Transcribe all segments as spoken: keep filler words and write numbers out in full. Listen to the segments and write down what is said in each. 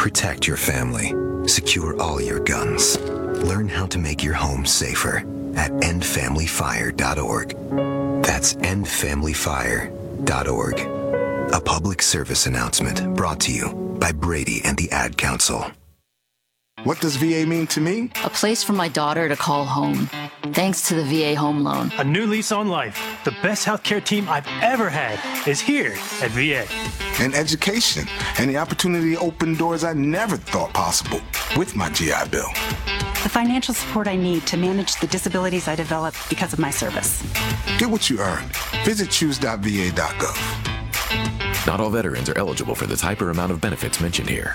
Protect your family. Secure all your guns. Learn how to make your home safer at end family fire dot org. That's end family fire dot org. A public service announcement brought to you by Brady and the Ad Council. What does V A mean to me? A place for my daughter to call home, thanks to the V A Home Loan. A new lease on life. The best healthcare team I've ever had is here at V A. And education, and the opportunity to open doors I never thought possible with my G I Bill. The financial support I need to manage the disabilities I developed because of my service. Get what you earned. Visit choose dot v a dot gov. Not all veterans are eligible for the type or amount of benefits mentioned here.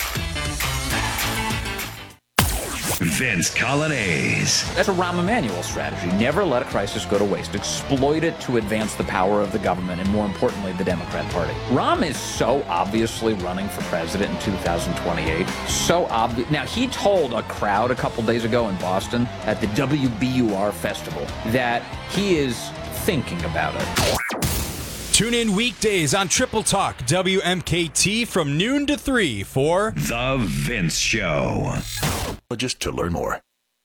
Vince Colonnese. That's a Rahm Emanuel strategy. Never let a crisis go to waste. Exploit it to advance the power of the government and, more importantly, the Democrat Party. Rahm is so obviously running for president in two thousand twenty-eight. So obvious. Now, he told a crowd a couple days ago in Boston at the W B U R festival that he is thinking about it. Tune in weekdays on Triple Talk W M K T from noon to three for The Vince Show. Just to learn more.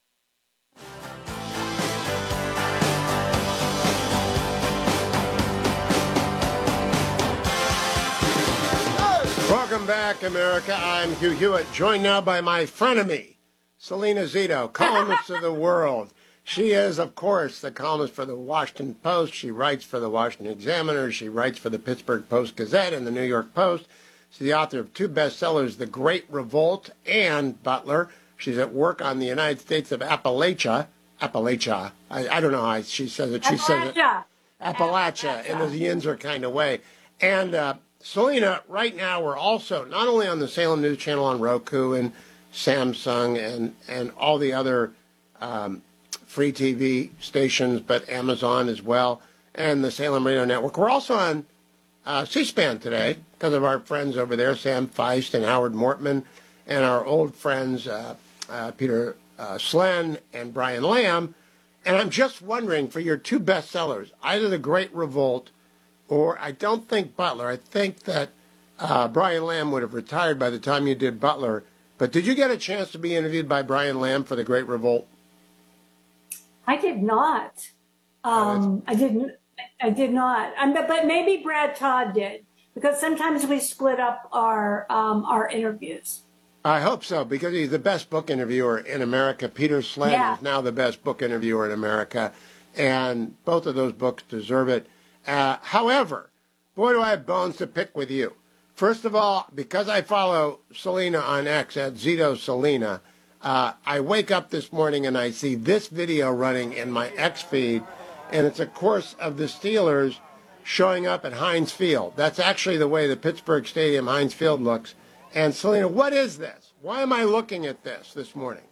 Welcome back, America. I'm Hugh Hewitt, joined now by my frenemy, Selena Zito, columnist of The World. She is, of course, the columnist for the Washington Post. She writes for the Washington Examiner. She writes for the Pittsburgh Post-Gazette and the New York Post. She's the author of two bestsellers, The Great Revolt and Butler. She's at work on the United States of Appalachia. Appalachia. I, I don't know how she says it. She says it. Appalachia. Appalachia, in a Yinzer kind of way. And uh, Selena, right now we're also not only on the Salem News Channel on Roku and Samsung and, and all the other um, free T V stations, but Amazon as well, and the Salem Radio Network. We're also on uh, C-SPAN today because of our friends over there, Sam Feist and Howard Mortman, and our old friends, uh, uh, Peter uh, Slen and Brian Lamb. And I'm just wondering, for your two bestsellers, either The Great Revolt or I don't think Butler. I think that uh, Brian Lamb would have retired by the time you did Butler. But did you get a chance to be interviewed by Brian Lamb for The Great Revolt? I did not. Um, I didn't. I did not. Um, but, but maybe Brad Todd did, because sometimes we split up our um, our interviews. I hope so, because he's the best book interviewer in America. Peter Slen yeah. is now the best book interviewer in America, and both of those books deserve it. Uh, however, boy, do I have bones to pick with you. First of all, because I follow Selena on X at Zito Selena, uh, I wake up this morning and I see this video running in my X feed, and it's a course of the Steelers showing up at Heinz Field. That's actually the way the Pittsburgh Stadium Heinz Field looks. And Selena, what is this? Why am I looking at this this morning?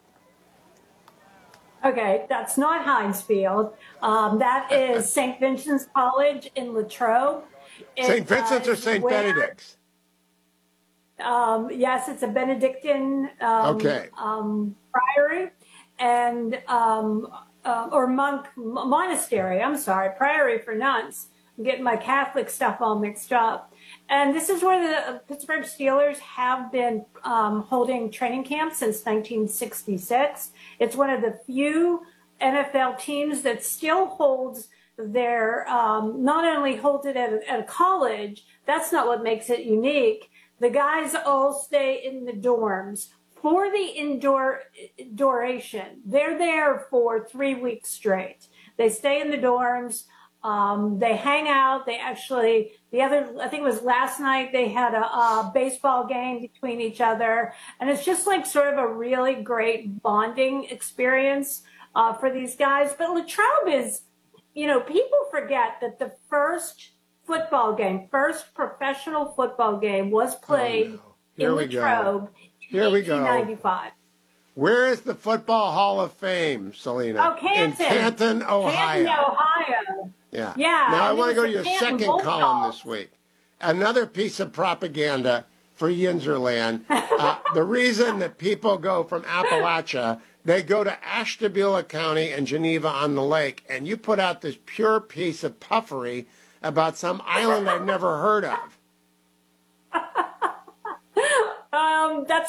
Okay, that's not Heinz Field. Um, that is Saint Vincent's College in Latrobe. Saint Vincent's uh, or Saint Benedict's? Um, yes, it's a Benedictine um, okay. um, priory and um, uh, or monk monastery. I'm sorry, priory for nuns. I'm getting my Catholic stuff all mixed up. And this is where the Pittsburgh Steelers have been um, holding training camps since nineteen sixty-six. It's one of the few N F L teams that still holds their, um, not only holds it at a, at a college, that's not what makes it unique. The guys all stay in the dorms for the indoor duration. They're there for three weeks straight. They stay in the dorms. Um, they hang out. They actually, the other, I think it was last night, they had a, a baseball game between each other. And it's just like sort of a really great bonding experience uh, for these guys. But Latrobe is, you know, people forget that the first football game, first professional football game was played oh, no. in Latrobe Here in we go. eighteen ninety-five. Where is the Football Hall of Fame, Selena? Oh, Canton. In Canton, Ohio. Canton, Ohio. Yeah. Yeah. Now I want to go to your Canton second Bulldogs. column this week. Another piece of propaganda for Yinzerland. Uh, the reason that people go from Appalachia, they go to Ashtabula County and Geneva on the Lake, and you put out this pure piece of puffery about some island I've never heard of. Um, that's